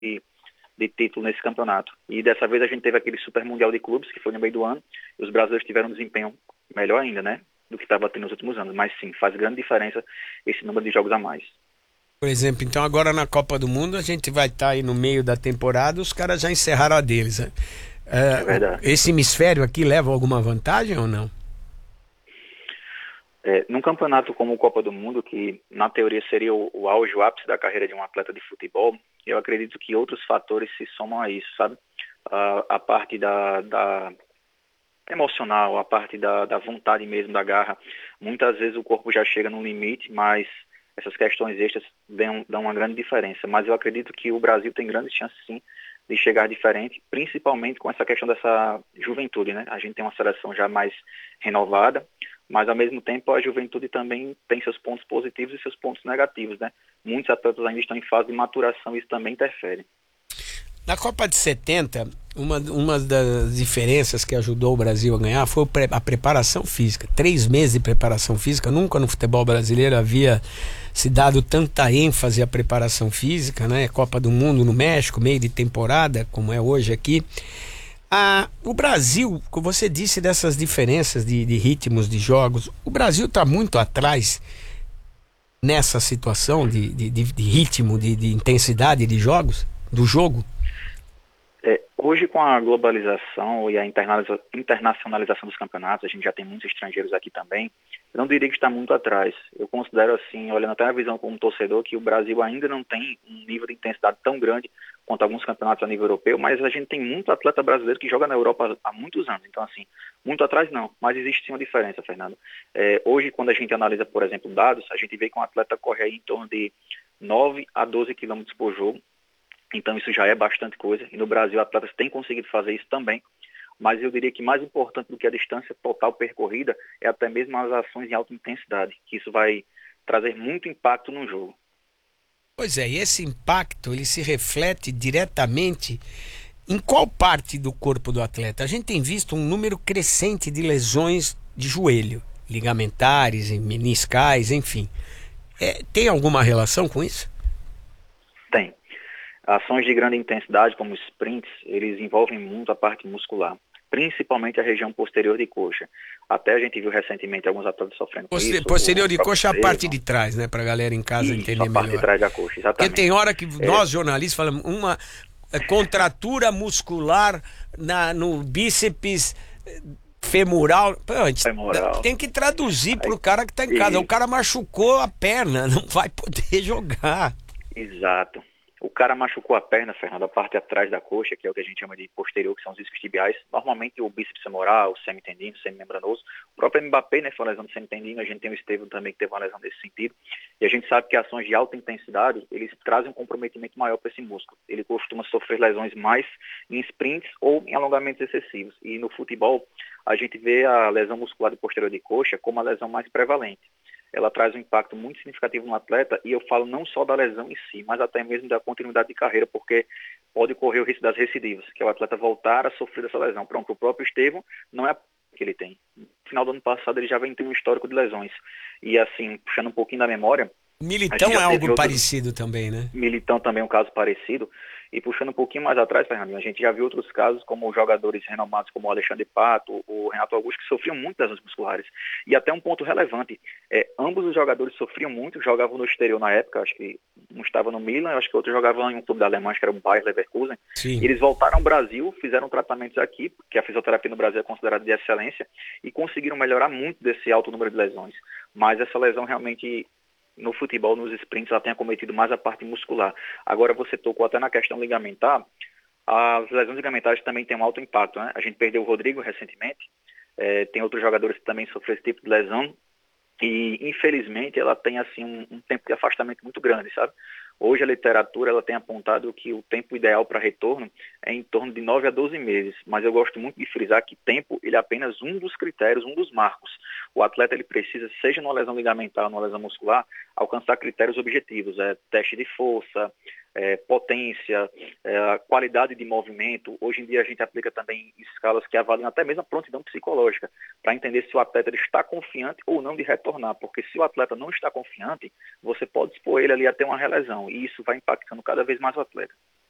de título nesse campeonato. E dessa vez a gente teve aquele Super Mundial de Clubes, que foi no meio do ano, e os brasileiros tiveram um desempenho melhor ainda, né, do que estava tendo nos últimos anos. Mas sim, faz grande diferença esse número de jogos a mais. Por exemplo, então agora na Copa do Mundo a gente vai estar aí no meio da temporada, os caras já encerraram a deles, né? É verdade. Esse hemisfério aqui leva alguma vantagem ou não? Num campeonato como o Copa do Mundo, que na teoria seria o auge, o ápice da carreira de um atleta de futebol, eu acredito que outros fatores se somam a isso, sabe? A parte da emocional, a parte da vontade mesmo, da garra. Muitas vezes o corpo já chega no limite, mas essas questões extras dão uma grande diferença. Mas eu acredito que o Brasil tem grandes chances, sim, de chegar diferente, principalmente com essa questão dessa juventude, né? A gente tem uma seleção já mais renovada, mas ao mesmo tempo a juventude também tem seus pontos positivos e seus pontos negativos, né? Muitos atletas ainda estão em fase de maturação e isso também interfere. Na Copa de 70, uma das diferenças que ajudou o Brasil a ganhar foi a preparação física. 3 meses de preparação física, nunca no futebol brasileiro havia se dado tanta ênfase à preparação física, né? Copa do Mundo no México, meio de temporada, como é hoje aqui. O Brasil, como você disse, dessas diferenças de ritmos de jogos, o Brasil está muito atrás nessa situação de ritmo, de intensidade de jogos, do jogo. Hoje, com a globalização e a internacionalização dos campeonatos, a gente já tem muitos estrangeiros aqui também, eu não diria que está muito atrás. Eu considero assim, olhando até a visão como torcedor, que o Brasil ainda não tem um nível de intensidade tão grande quanto alguns campeonatos a nível europeu, mas a gente tem muito atleta brasileiro que joga na Europa há muitos anos. Então, assim, muito atrás não, mas existe sim uma diferença, Fernando. Hoje, quando a gente analisa, por exemplo, dados, a gente vê que um atleta corre aí em torno de 9 a 12 quilômetros por jogo. Então isso já é bastante coisa, e no Brasil atletas têm conseguido fazer isso também, mas eu diria que mais importante do que a distância total percorrida é até mesmo as ações em alta intensidade, que isso vai trazer muito impacto no jogo. Pois é, e esse impacto ele se reflete diretamente em qual parte do corpo do atleta? A gente tem visto um número crescente de lesões de joelho, ligamentares, meniscais, enfim. Tem alguma relação com isso? Tem. Ações de grande intensidade, como sprints, eles envolvem muito a parte muscular, principalmente a região posterior de coxa. Até a gente viu recentemente alguns atletas sofrendo com isso. Posterior O de próprio coxa é a parte Estevam. de trás, né? Pra galera em casa Isso, entender a parte de melhor. trás da coxa, Porque tem exatamente. hora que nós jornalistas falamos uma contratura muscular no bíceps femoral. Pô, a gente Femoral. tem que traduzir Aí, pro cara que tá em casa. O isso. cara machucou a perna, não vai poder jogar. Exato. O cara machucou a perna, Fernando, a parte de atrás da coxa, que é o que a gente chama de posterior, que são os isquiotibiais. Normalmente o bíceps femoral, o semitendino, o semimembranoso. O próprio Mbappé, né, foi uma lesão do semitendino. A gente tem o Estevam também, que teve uma lesão nesse sentido. E a gente sabe que ações de alta intensidade, eles trazem um comprometimento maior para esse músculo. Ele costuma sofrer lesões mais em sprints ou em alongamentos excessivos. E no futebol, a gente vê a lesão muscular do posterior de coxa como a lesão mais prevalente. Ela traz um impacto muito significativo no atleta, e eu falo não só da lesão em si, mas até mesmo da continuidade de carreira, porque pode correr o risco das recidivas, que é o atleta voltar a sofrer dessa lesão. Pronto, o próprio Estevam não é a que ele tem. No final do ano passado ele já vem ter um histórico de lesões. E assim, puxando um pouquinho da memória, O a gente Militão é já teve algo outros. parecido também, né? Militão também é um caso parecido. E puxando um pouquinho mais atrás, Fernandinho, a gente já viu outros casos, como jogadores renomados como o Alexandre Pato, o Renato Augusto, que sofriam muito das lesões musculares. E até um ponto relevante, ambos os jogadores sofriam muito, jogavam no exterior na época, acho que um estava no Milan, acho que outro jogava em um clube da Alemanha, acho que era o Bayer Leverkusen. Sim. E eles voltaram ao Brasil, fizeram tratamentos aqui, porque a fisioterapia no Brasil é considerada de excelência, e conseguiram melhorar muito desse alto número de lesões. Mas essa lesão realmente, no futebol, nos sprints, ela tem acometido mais a parte muscular. Agora você tocou até na questão ligamentar. As lesões ligamentares também têm um alto impacto, né? A gente perdeu o Rodrigo recentemente, tem outros jogadores que também sofreram esse tipo de lesão, e infelizmente ela tem assim um tempo de afastamento muito grande, sabe? Hoje a literatura ela tem apontado que o tempo ideal para retorno é em torno de 9 a 12 meses, mas eu gosto muito de frisar que tempo ele é apenas um dos critérios, um dos marcos. O atleta ele precisa, seja numa lesão ligamentar ou numa lesão muscular, alcançar critérios objetivos, teste de força, potência, a qualidade de movimento. Hoje em dia a gente aplica também escalas que avaliam até mesmo a prontidão psicológica, para entender se o atleta ele está confiante ou não de retornar, porque se o atleta não está confiante, você pode expor ele ali até uma relesão, e isso vai impactando cada vez mais o atleta.